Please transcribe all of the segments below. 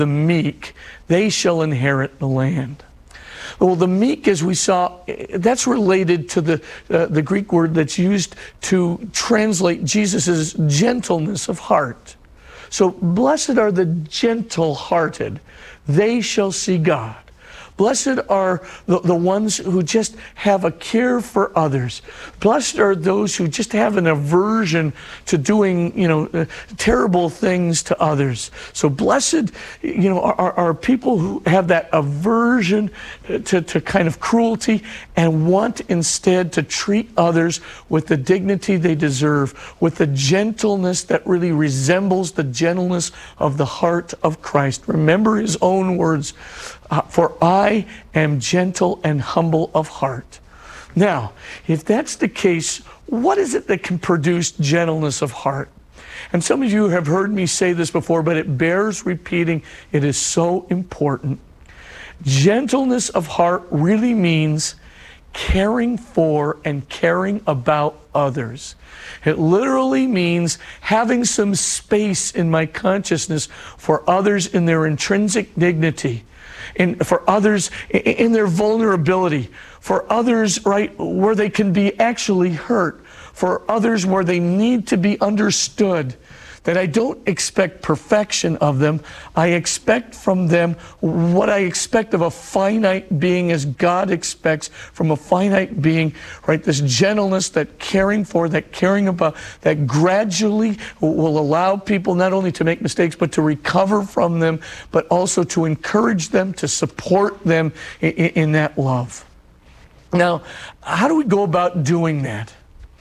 the meek, they shall inherit the land. Well, the meek, as we saw, that's related to the Greek word that's used to translate Jesus' gentleness of heart. So, blessed are the gentle-hearted, they shall see God. Blessed are the ones who just have a care for others. Blessed are those who just have an aversion to doing, terrible things to others. So blessed, are people who have that aversion to kind of cruelty and want instead to treat others with the dignity they deserve, with the gentleness that really resembles the gentleness of the heart of Christ. Remember his own words, for I am gentle and humble of heart. Now, if that's the case, what is it that can produce gentleness of heart? And some of you have heard me say this before, but it bears repeating. It is so important. Gentleness of heart really means caring for and caring about others. It literally means having some space in my consciousness for others in their intrinsic dignity, and for others in their vulnerability, for others, right, where they can be actually hurt, for others where they need to be understood, that I don't expect perfection of them. I expect from them what I expect of a finite being, as God expects from a finite being, right? This gentleness, that caring for, that caring about, that gradually will allow people not only to make mistakes, but to recover from them, but also to encourage them, to support them in that love. Now, how do we go about doing that?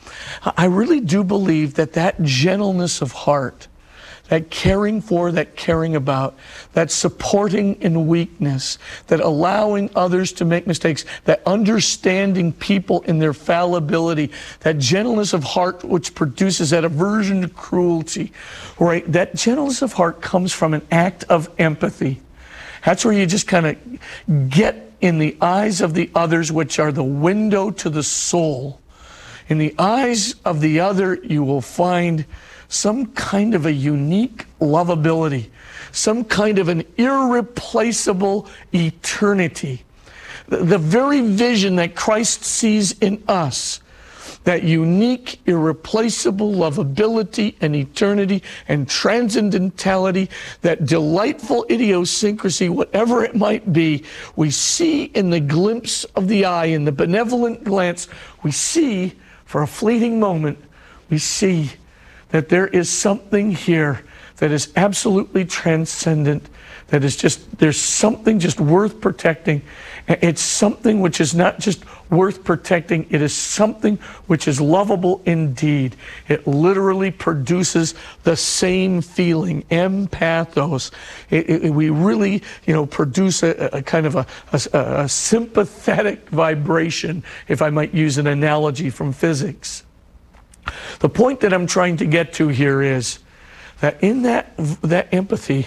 I really do believe that gentleness of heart, that caring for, that caring about, that supporting in weakness, that allowing others to make mistakes, that understanding people in their fallibility, that gentleness of heart which produces that aversion to cruelty, right? That gentleness of heart comes from an act of empathy. That's where you just kind of get in the eyes of the others, which are the window to the soul. In the eyes of the other, you will find some kind of a unique lovability, some kind of an irreplaceable eternity. The very vision that Christ sees in us, that unique, irreplaceable lovability and eternity and transcendentality, that delightful idiosyncrasy, whatever it might be, we see in the glimpse of the eye, in the benevolent glance, we see for a fleeting moment, we see that there is something here that is absolutely transcendent, that is just, there's something just worth protecting. It's something which is not just worth protecting, it is something which is lovable indeed. It literally produces the same feeling, empathos. We really, produce a kind of a sympathetic vibration, if I might use an analogy from physics. The point that I'm trying to get to here is that in that empathy,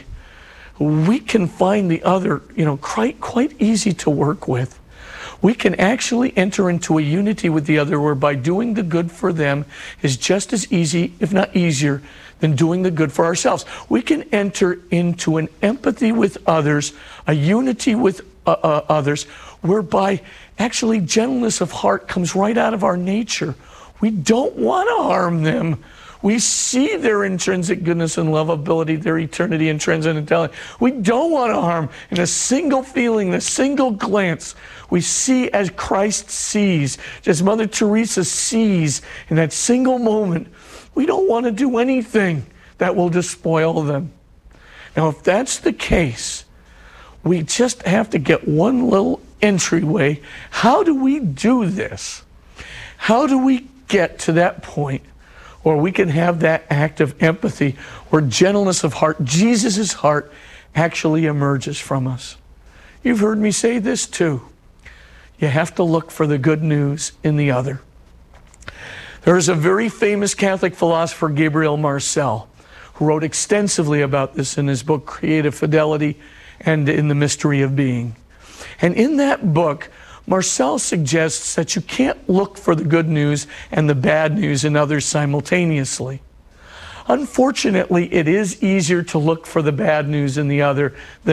we can find the other, quite easy to work with. We can actually enter into a unity with the other whereby doing the good for them is just as easy, if not easier, than doing the good for ourselves. We can enter into an empathy with others, a unity with others, whereby actually gentleness of heart comes right out of our nature. We don't want to harm them. We see their intrinsic goodness and lovability, their eternity and transcendentality. We don't want to harm. In a single feeling, a single glance, we see as Christ sees, as Mother Teresa sees in that single moment. We don't want to do anything that will despoil them. Now, if that's the case, we just have to get one little entryway. How do we do this? How do we get to that point where we can have that act of empathy, where gentleness of heart, Jesus' heart, actually emerges from us? You've heard me say this too. You have to look for the good news in the other. There is a very famous Catholic philosopher, Gabriel Marcel, who wrote extensively about this in his book, Creative Fidelity and in The Mystery of Being. And in that book, Marcel suggests that you can't look for the good news and the bad news in others simultaneously. unfortunately, it is easier to look for the bad news in the other than